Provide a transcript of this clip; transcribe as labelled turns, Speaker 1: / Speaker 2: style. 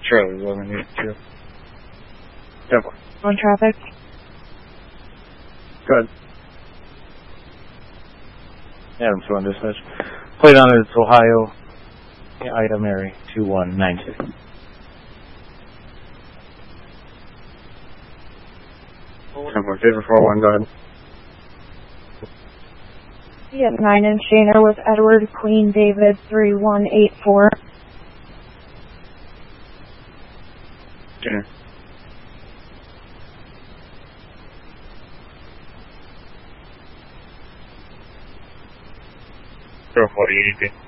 Speaker 1: Charlie 1182. Temple.
Speaker 2: On traffic.
Speaker 1: Good. Adams 1 dispatch. Plate on it is Ohio. Ida Mary 2192. Temple, favor 41, go ahead.
Speaker 2: Yes, 9-inch Shaner with Edward Queen David 3184.
Speaker 1: Okay. Go for 40 EDP.